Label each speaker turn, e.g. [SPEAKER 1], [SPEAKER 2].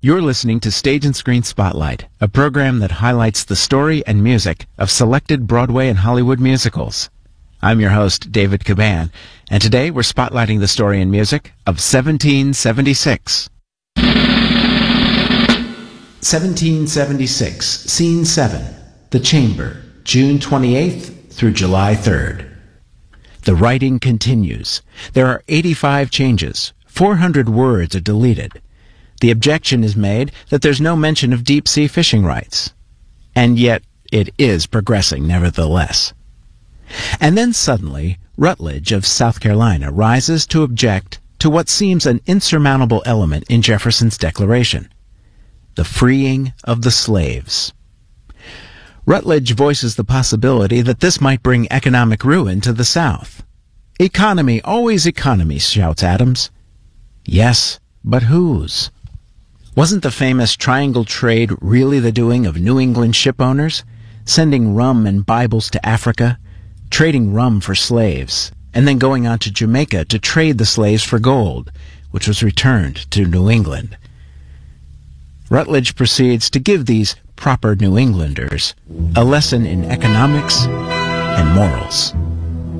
[SPEAKER 1] You're listening to Stage and Screen Spotlight, a program that highlights the story and music of selected Broadway and Hollywood musicals. I'm your host, David Caban, and today we're spotlighting the story and music of 1776. 1776, Scene 7, The Chamber, June 28th through July 3rd. The writing continues. There are 85 changes. 400 words are deleted. The objection is made that there's no mention of deep-sea fishing rights. And yet, it is progressing nevertheless. And then suddenly, Rutledge of South Carolina rises to object to what seems an insurmountable element in Jefferson's Declaration: the freeing of the slaves. Rutledge voices the possibility that this might bring economic ruin to the South. "Economy, always economy," shouts Adams. Yes, but whose? Wasn't the famous triangle trade really the doing of New England ship owners, sending rum and Bibles to Africa, trading rum for slaves, and then going on to Jamaica to trade the slaves for gold, which was returned to New England? Rutledge proceeds to give these proper New Englanders a lesson in economics and morals.